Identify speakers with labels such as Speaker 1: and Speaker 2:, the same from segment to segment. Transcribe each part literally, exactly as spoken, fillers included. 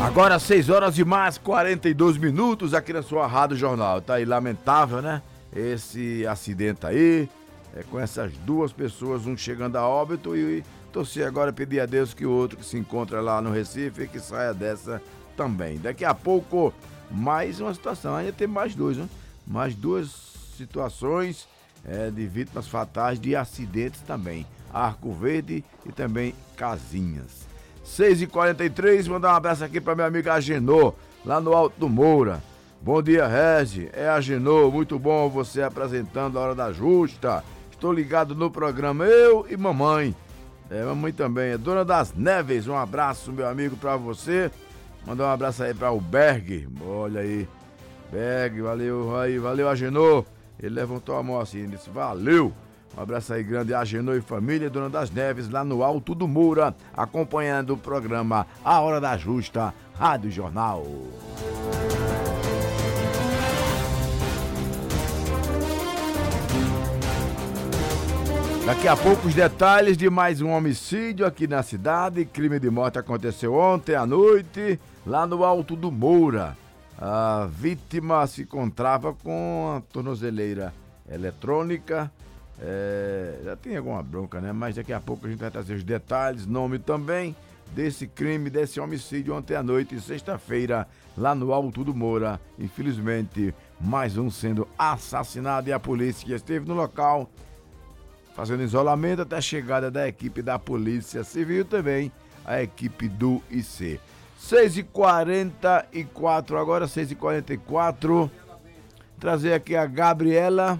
Speaker 1: Agora seis horas e mais quarenta e dois minutos aqui na sua Rádio Jornal. Tá aí lamentável, né? Esse acidente aí, é, com essas duas pessoas, um chegando a óbito e, e torcer agora, pedir a Deus que o outro que se encontra lá no Recife que saia dessa também. Daqui a pouco, mais uma situação, ainda tem mais dois, né? Mais duas situações é, de vítimas fatais de acidentes também. Arco Verde e também Casinhas. seis e quarenta e três, mandar um abraço aqui para minha amiga Agenor, lá no Alto do Moura. Bom dia, Regi. É Agenor, muito bom você apresentando a Hora da Justa. Estou ligado no programa, eu e mamãe. É, mamãe também, é Dona das Neves. Um abraço, meu amigo, para você. Mandar um abraço aí para o Berg. Olha aí, Berg, valeu aí, valeu, Agenor. Ele levantou a mão assim e disse, valeu. Um abraço aí grande a Agenor e família, Dona das Neves, lá no Alto do Moura, acompanhando o programa A Hora da Justa, Rádio Jornal. Daqui a pouco os detalhes de mais um homicídio aqui na cidade. Crime de morte aconteceu ontem à noite, lá no Alto do Moura. A vítima se encontrava com a tornozeleira eletrônica. É, já tem alguma bronca, né? Mas daqui a pouco a gente vai trazer os detalhes, nome também desse crime, desse homicídio ontem à noite, sexta-feira, lá no Alto do Moura. Infelizmente, mais um sendo assassinado e a polícia que esteve no local fazendo isolamento até a chegada da equipe da Polícia Civil, também a equipe do I C. seis e quarenta e quatro, agora seis e quarenta e quatro. Trazer aqui a Gabriela.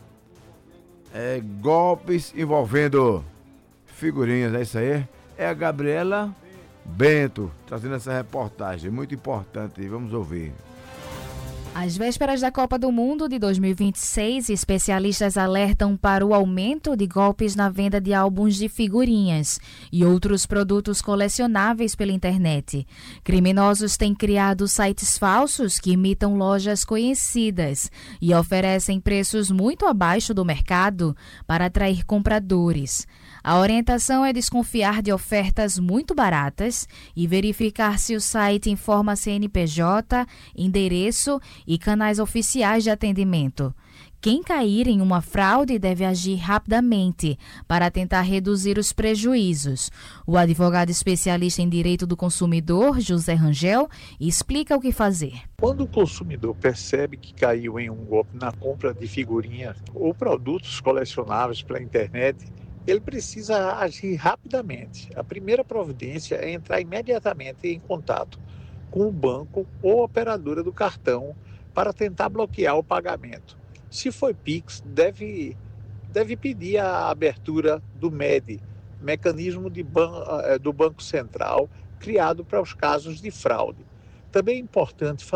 Speaker 1: É, golpes envolvendo figurinhas, é isso aí? É a Gabriela Bento trazendo essa reportagem, muito importante, vamos ouvir.
Speaker 2: Às vésperas da Copa do Mundo de dois mil e vinte e seis, especialistas alertam para o aumento de golpes na venda de álbuns de figurinhas e outros produtos colecionáveis pela internet. Criminosos têm criado sites falsos que imitam lojas conhecidas e oferecem preços muito abaixo do mercado para atrair compradores. A orientação é desconfiar de ofertas muito baratas e verificar se o site informa C N P J, endereço e canais oficiais de atendimento. Quem cair em uma fraude deve agir rapidamente para tentar reduzir os prejuízos. O advogado especialista em direito do consumidor, José Rangel, explica o que fazer.
Speaker 3: Quando o consumidor percebe que caiu em um golpe na compra de figurinhas ou produtos colecionáveis pela internet, ele precisa agir rapidamente. A primeira providência é entrar imediatamente em contato com o banco ou operadora do cartão para tentar bloquear o pagamento. Se for Pix, deve, deve pedir a abertura do M E D, Mecanismo de ban, do Banco Central, criado para os casos de fraude. Também é importante